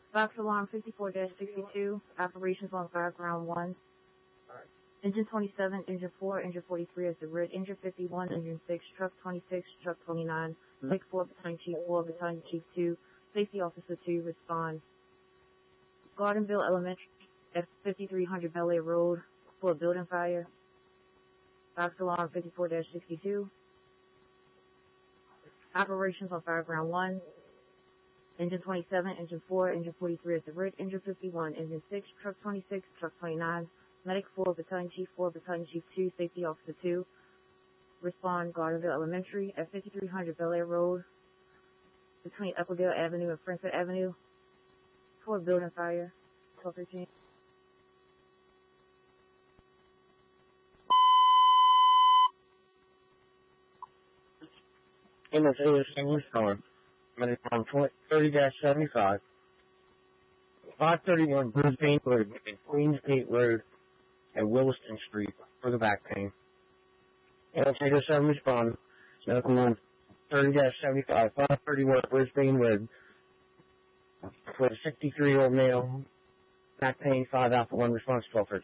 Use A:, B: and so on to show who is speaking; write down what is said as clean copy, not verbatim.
A: Box alarm 54-62, operations on fire, ground 1. Engine 27, engine 4, engine 43 is the red, engine 51, engine 6, truck 26, truck 29, Lake 4, battalion chief 4, battalion chief 2, safety officer 2, respond. Gardenville Elementary at 5300 Bel Air Road for a building fire. Box alarm 54-62. Operations on fire, ground 1. Engine 27, engine 4, engine 43 is the red, engine 51, engine 6, truck 26, truck 29, medic 4, battalion chief 4, battalion chief 2, safety officer 2. Respond, Gardenville Elementary at 5300 Bel Air Road between Upperville Avenue and Frankfurt Avenue for a building fire. 12:13.
B: Ambulance English Storm. Medic on 30-75. 531 Brisbane Road and Queensgate Road and Williston Street for the back pain. Ambulance 807 respond. Medical on 30-75. 531 Brisbane Road for a 63-year-old male. Back pain, 5 Alpha 1 response 12:13.